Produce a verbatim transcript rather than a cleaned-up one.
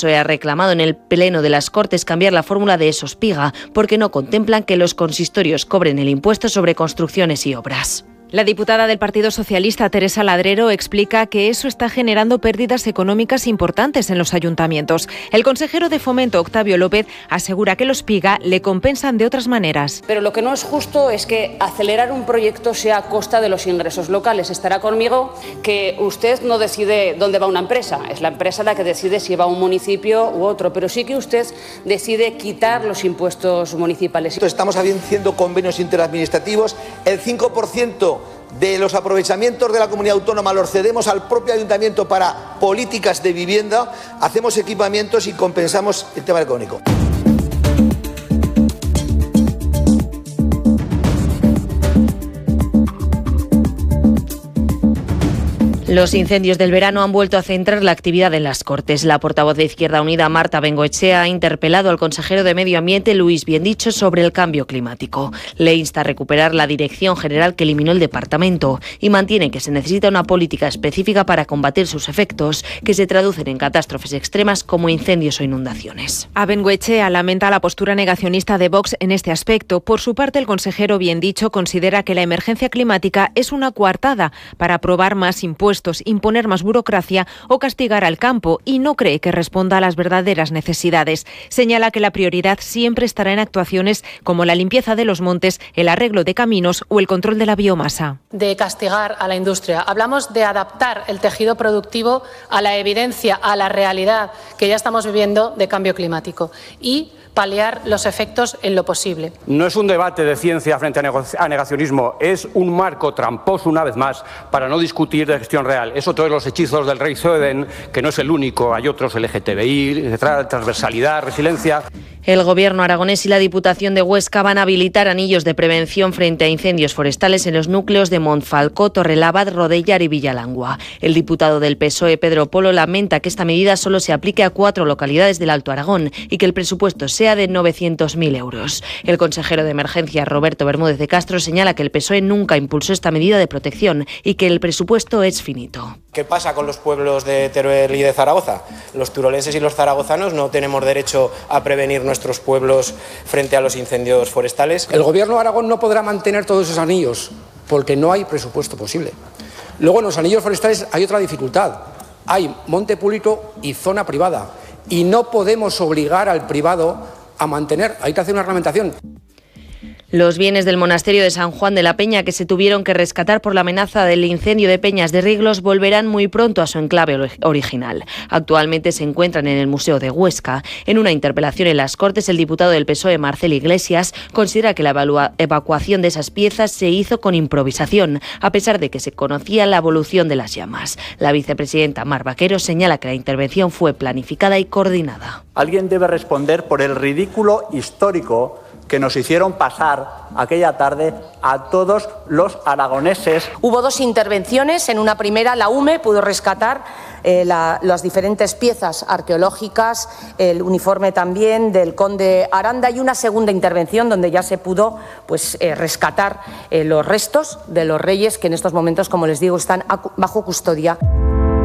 P S O E ha reclamado en el Pleno de las Cortes cambiar la fórmula de Esospiga porque no contemplan que los consistorios cobren el impuesto sobre construcciones y obras. La diputada del Partido Socialista, Teresa Ladrero, explica que eso está generando pérdidas económicas importantes en los ayuntamientos. El consejero de Fomento, Octavio López, asegura que los PIGA le compensan de otras maneras. Pero lo que no es justo es que acelerar un proyecto sea a costa de los ingresos locales. Estará conmigo que usted no decide dónde va una empresa, es la empresa la que decide si va a un municipio u otro, pero sí que usted decide quitar los impuestos municipales. Estamos haciendo convenios interadministrativos, el cinco por ciento de los aprovechamientos de la comunidad autónoma los cedemos al propio ayuntamiento para políticas de vivienda, hacemos equipamientos y compensamos el tema económico. Los incendios del verano han vuelto a centrar la actividad en las Cortes. La portavoz de Izquierda Unida, Marta Bengoechea, ha interpelado al consejero de Medio Ambiente, Luis Biendicho, sobre el cambio climático. Le insta a recuperar la dirección general que eliminó el departamento y mantiene que se necesita una política específica para combatir sus efectos, que se traducen en catástrofes extremas como incendios o inundaciones. A Bengoechea lamenta la postura negacionista de Vox en este aspecto. Por su parte, el consejero Biendicho considera que la emergencia climática es una coartada para aprobar más impuestos, imponer más burocracia o castigar al campo y no cree que responda a las verdaderas necesidades. Señala que la prioridad siempre estará en actuaciones como la limpieza de los montes, el arreglo de caminos o el control de la biomasa. De castigar a la industria. Hablamos de adaptar el tejido productivo a la evidencia, a la realidad que ya estamos viviendo de cambio climático y paliar los efectos en lo posible. No es un debate de ciencia frente a negacionismo, es un marco tramposo una vez más para no discutir de gestión real. Es otro de los hechizos del rey Zoeden, que no es el único, hay otros, L G T B I, transversalidad, resiliencia. El Gobierno aragonés y la Diputación de Huesca van a habilitar anillos de prevención frente a incendios forestales en los núcleos de Monfalcó, Torrelavaz, Rodellar y Villalangua. El diputado del P S O E, Pedro Polo, lamenta que esta medida solo se aplique a cuatro localidades del Alto Aragón y que el presupuesto sea de novecientos mil euros. El consejero de Emergencia, Roberto Bermúdez de Castro, señala que el P S O E nunca impulsó esta medida de protección y que el presupuesto es finito. ¿Qué pasa con los pueblos de Teruel y de Zaragoza? Los turolenses y los zaragozanos no tenemos derecho a prevenir nuestros pueblos frente a los incendios forestales. El Gobierno de Aragón no podrá mantener todos esos anillos porque no hay presupuesto posible. Luego, en los anillos forestales hay otra dificultad. Hay monte público y zona privada y no podemos obligar al privado a mantener. Hay que hacer una reglamentación. Los bienes del monasterio de San Juan de la Peña, que se tuvieron que rescatar por la amenaza del incendio de Peñas de Riglos, volverán muy pronto a su enclave original. Actualmente se encuentran en el Museo de Huesca. En una interpelación en las Cortes, el diputado del P S O E, Marcel Iglesias, considera que la evacuación de esas piezas se hizo con improvisación, a pesar de que se conocía la evolución de las llamas. La vicepresidenta Mar Vaquero señala que la intervención fue planificada y coordinada. Alguien debe responder por el ridículo histórico que nos hicieron pasar aquella tarde a todos los aragoneses. Hubo dos intervenciones. En una primera, la U M E pudo rescatar eh, la, las diferentes piezas arqueológicas, el uniforme también del conde Aranda, y una segunda intervención donde ya se pudo pues, eh, rescatar eh, los restos de los reyes que en estos momentos, como les digo, están bajo custodia.